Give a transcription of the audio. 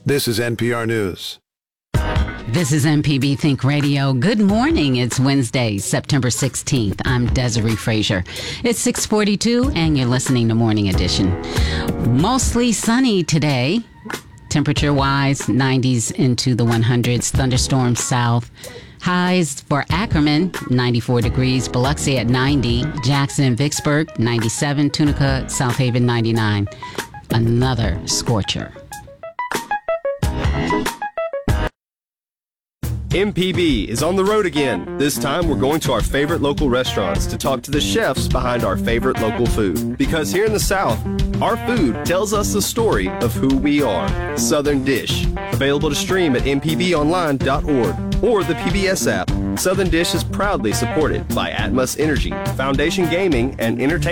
This is NPR News. This is MPB Think Radio. Good morning. It's Wednesday, September 16th. I'm Desiree Frazier. It's 6:42 and you're listening to Morning Edition. Mostly sunny today. Temperature-wise, 90s into the 100s. Thunderstorms south. Highs for Ackerman, 94 degrees. Biloxi at 90. Jackson and Vicksburg, 97. Tunica, South Haven, 99. Another scorcher. MPB is on the road again. This time we're going to our favorite local restaurants to talk to the chefs behind our favorite local food. Because here in the South, our food tells us the story of who we are. Southern Dish. Available to stream at mpbonline.org or the PBS app. Southern Dish is proudly supported by Atmos Energy, Foundation Gaming, and Entertainment.